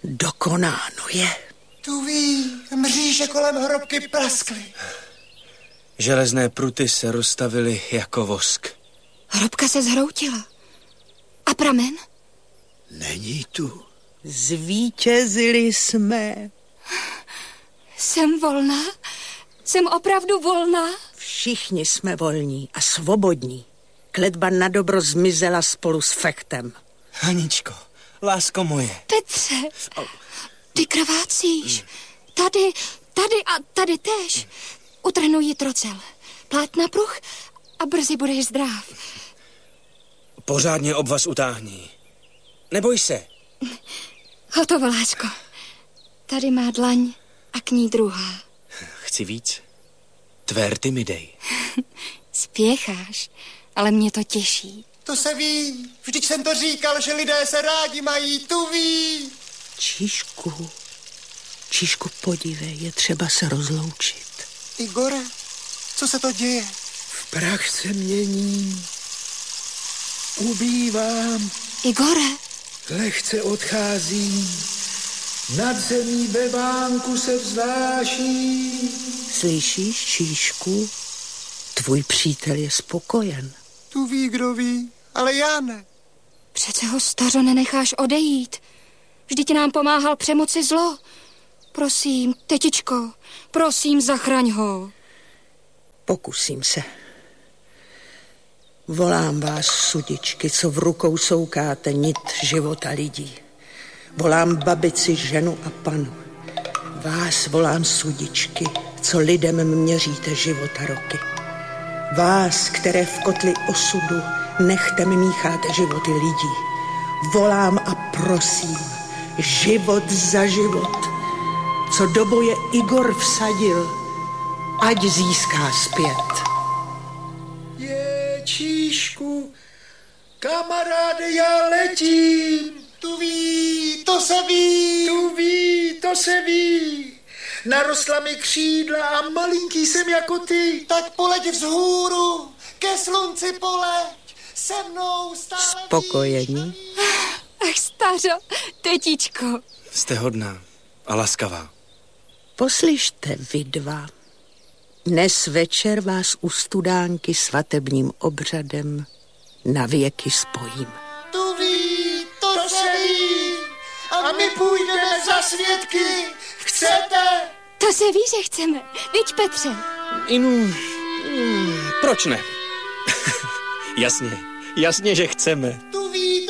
Dokonáno je. Tu ví, mříže kolem hrobky praskly. Železné pruty se roztavily jako vosk. Hrobka se zhroutila. A pramen? Není tu. Zvítězili jsme. Jsem volná? Jsem opravdu volná? Všichni jsme volní a svobodní. Kletba na dobro zmizela spolu s Fechtem. Haničko, lásko moje. Petře, ty krvácíš. Tady a tady též. Utrhnu jí trocel. Plát na pruh a brzy budeš zdrav. Pořádně obvaz utáhni. Neboj se. Hotovo, lásko. Tady má dlaň a k ní druhá. Chci víc? Tvé rty mi dej. Spěcháš, ale mě to těší. To se ví, vždyť jsem to říkal, že lidé se rádi mají, tu ví. Číšku, podívej, je třeba se rozloučit. Igore, co se to děje? V prach se měním, ubývám. Igore. Lehce odcházím, nad zemí ve vánku se vznáším. Slyšíš, Číšku? Tvůj přítel je spokojen. Tu ví, kdo ví, ale já ne. Přece ho, stařo, nenecháš odejít. Vždyť nám pomáhal přemoci zlo. Prosím, tetičko, prosím, zachraň ho. Pokusím se. Volám vás, sudičky, co v rukou soukáte nit života lidí. Volám babici, ženu a panu. Vás volám, sudičky, co lidem měříte života roky. Vás, které v kotli osudu nechtem mícháte životy lidí. Volám a prosím, život za život, co do boje Igor vsadil, ať získá zpět. Číšku, kamaráde, já letím. Tu ví, to se ví. Tu ví, to se ví. Narostla mi křídla a malinký jsem jako ty. Tak poleď vzhůru, ke slunci poleď, se mnou stále. Spokojení? Ach, stařo, tetičko. Jste hodná a laskavá. Poslyšte vy dva. Dnes večer vás u studánky svatebním obřadem na věky spojím. Tu ví, to se ví. A my půjdeme za svědky. Chcete? To se ví, že chceme. Viď, Petře? Inu, proč ne? Jasně, že chceme.